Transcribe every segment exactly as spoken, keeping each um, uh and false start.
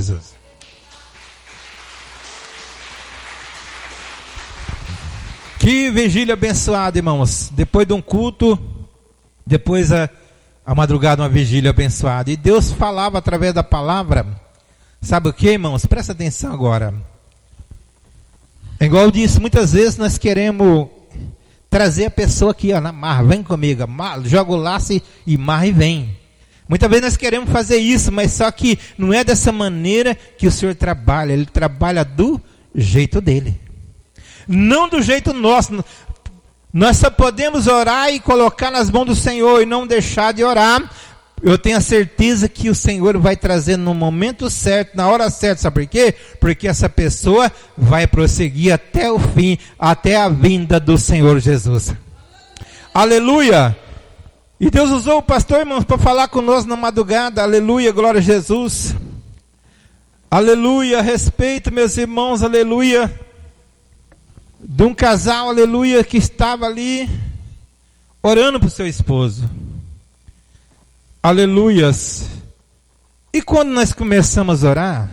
Jesus. Que vigília abençoada, irmãos. Depois de um culto, depois a, a madrugada, uma vigília abençoada. E Deus falava através da palavra. Sabe o que, irmãos? Presta atenção agora. É igual eu disse, muitas vezes nós queremos trazer a pessoa aqui, ó, na marra. Vem comigo, marra, joga o laço e marra e vem. Muitas vezes nós queremos fazer isso, mas só que não é dessa maneira que o Senhor trabalha. Ele trabalha do jeito dele. Não do jeito nosso. Nós só podemos orar e colocar nas mãos do Senhor e não deixar de orar. Eu tenho a certeza que o Senhor vai trazer no momento certo, na hora certa. Sabe por quê? Porque essa pessoa vai prosseguir até o fim, até a vinda do Senhor Jesus. Aleluia! E Deus usou o pastor, irmãos, para falar conosco na madrugada. Aleluia, glória a Jesus. Aleluia, respeito, meus irmãos, aleluia. De um casal, aleluia, que estava ali orando para o seu esposo. Aleluias. E quando nós começamos a orar,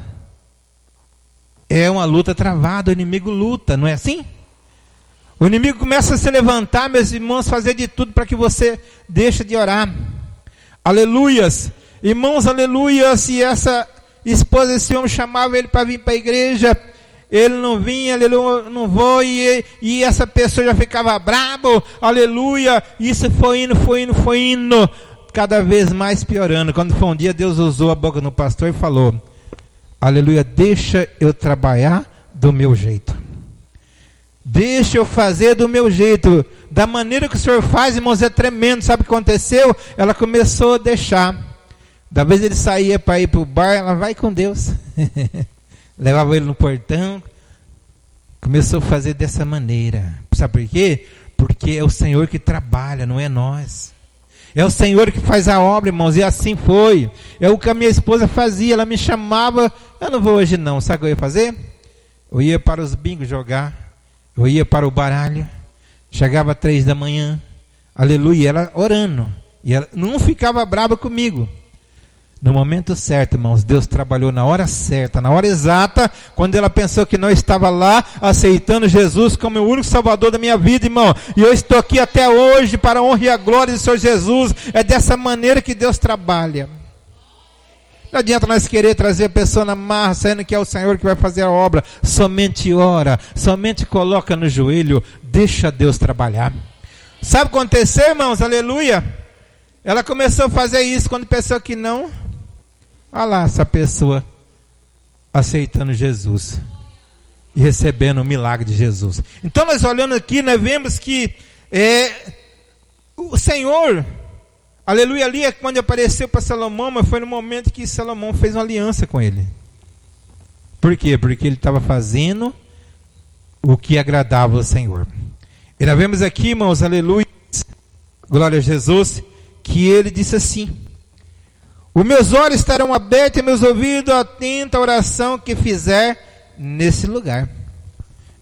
é uma luta travada, o inimigo luta, não é assim? O inimigo começa a se levantar, meus irmãos, fazer de tudo para que você deixe de orar. Aleluias. Irmãos, aleluias. E essa esposa, esse homem chamava ele para vir para a igreja. Ele não vinha, aleluia, não vou, e, e essa pessoa já ficava brabo, aleluia, isso foi indo, foi indo, foi indo, cada vez mais piorando. Quando foi um dia, Deus usou a boca no pastor e falou, aleluia, deixa eu trabalhar do meu jeito, deixa eu fazer do meu jeito, da maneira que o Senhor faz, irmãos, é tremendo. Sabe o que aconteceu? Ela começou a deixar, da vez ele saía para ir para o bar, ela vai com Deus, levava ele no portão, começou a fazer dessa maneira. Sabe por quê? Porque é o Senhor que trabalha, não é nós. É o Senhor que faz a obra, irmãos, e assim foi. É o que a minha esposa fazia, ela me chamava, eu não vou hoje não, sabe o que eu ia fazer? Eu ia para os bingos jogar, eu ia para o baralho, chegava três da manhã, aleluia, ela orando, e ela não ficava brava comigo. No momento certo, irmãos, Deus trabalhou na hora certa, na hora exata, quando ela pensou que não estava lá, aceitando Jesus como o único salvador da minha vida, irmão, e eu estou aqui até hoje para a honra e a glória do Senhor Jesus. É dessa maneira que Deus trabalha. Não adianta nós querer trazer a pessoa na marra, sendo que é o Senhor que vai fazer a obra. Somente ora, somente coloca no joelho, deixa Deus trabalhar. Sabe o que aconteceu, irmãos? Aleluia! Ela começou a fazer isso quando pensou que não. Olha lá essa pessoa aceitando Jesus e recebendo o milagre de Jesus. Então nós olhando aqui, nós vemos que é, o Senhor, aleluia, ali é quando apareceu para Salomão, mas foi no momento que Salomão fez uma aliança com ele. Por quê? Porque ele estava fazendo o que agradava ao Senhor. E nós vemos aqui, irmãos, aleluia, glória a Jesus, que ele disse assim, os meus olhos estarão abertos e meus ouvidos atentos à oração que fizer nesse lugar.